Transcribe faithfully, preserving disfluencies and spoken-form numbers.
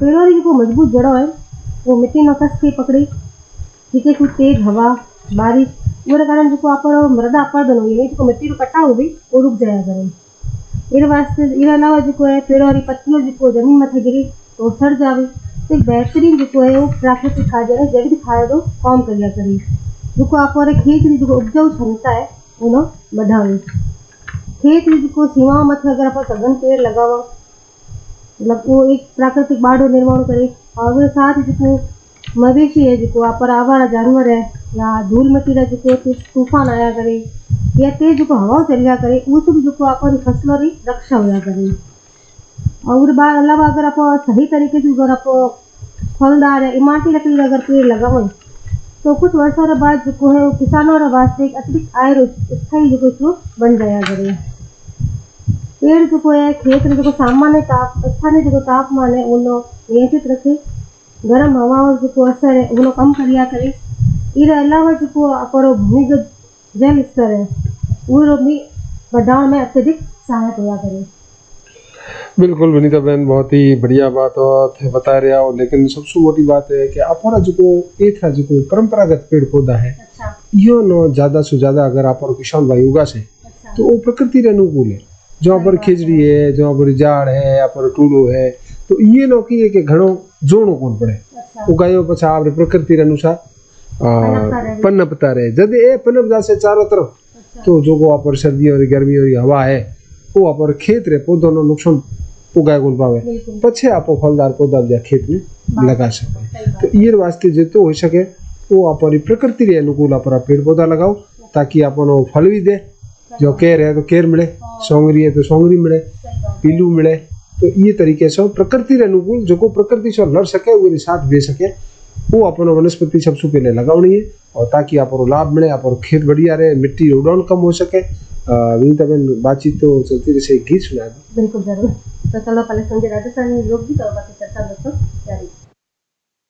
पेड़ों री जो मजबूत जड़ों है वो मिट्टी में कस के पकड़ी, ठीक है, तेज हवा बारिश वो कारण जो आप मृदा अपरदन हुई जो मिट्टी रो कटाव भी वो रुक जाया करे। इन वास्ते इन अलावा जो है पेड़ों री पत्तियों जो जमीन में गिरी तो सड़ जावे। तो एक बेहतरीन जो है वो प्राकृतिक खाद है जैविक खाद काम करिया करे जो आप खेत की जो उपजाऊ क्षमता है उन्हें बढ़ावे। खेत की जो सीमाओं में अगर आप सघन पेड़ लगावा मतलब वो एक प्राकृतिक बाड़ो निर्माण करे। और साथ जो मवेशी है जो आप आवारा जानवर है या धूल मिट्टी रा जो तूफान आया करे या तेज जो हवा चलिया करे उस भी जो आप फसलों की रक्षा होया करे। और बाद अलावा अगर आप सही तरीके से अगर आप फलदार या इमारती लकड़ी अगर पेड़ लगाओ तो कुछ वर्षों के बाद जो है किसानों रा वास्ते एक अतिरिक्त आय रो स्थायी जो स्रोत बन जाया करे। पेड़ जो है खेत में जो सामान्य ताप स्थानीय जो तापमान है उन्हें नियंत्रित रखे, गर्म हवाओं जो असर है उन्हें कम करिया करे। इन अलावा जो अपरो भूमिगत जल स्तर है वो भी बढ़ाने में अत्यधिक सहायक होया करे। बिल्कुल वनिता बहन, बहुत ही बढ़िया बात बता रहे हो। लेकिन सबसे मोटी बात है कि अपना जो एक जो परंपरागत पेड़ पौधा है अच्छा। यो न ज्यादा से ज्यादा अगर आप किसान भाई उगा से अच्छा। तो वो प्रकृति रे अनुकूल है। जो पर खिचड़ी है, जो पर जाड़ है, आप टूलो है, तो ये नो की के घणो जोड़ो कौन पड़े अच्छा। उगायो पछा आप प्रकृति रे अनुसार पनपता रहे। जब ए पनप जासे चारों तरफ अच्छा। तो जो को आप सर्दी और गर्मी और हवा है वो आप खेत रे पौधों नो नुकसान उगाए कौन पावे, पछे आप फलदार पौधा या खेत में लगा सके। तो ये वास्ते जितो हो सके वो आप प्रकृति रे अनुकूल आप पेड़ पौधा लगाओ ताकि अपन फल भी दे। जो केर है तो केर मिले, सौंगरी है तो सौंगरी मिले, पीलू मिले। तो ये तरीके से प्रकृति रे अनुकूल जो को प्रकृति से लड़ सके वो साथ दे सके वो अपन वनस्पति सबसे पहले लगानी है और ताकि आप लाभ मिले, आप खेत बढ़िया रहे, मिट्टी उड़ान कम हो सके। विनीता बहन बातचीत तो चलती रहे, एक गीत सुना दो। बिल्कुल जरूर। तो चलो पहले संजय राजस्थानी लोकगीत और बाकी चर्चा दोस्तों जारी।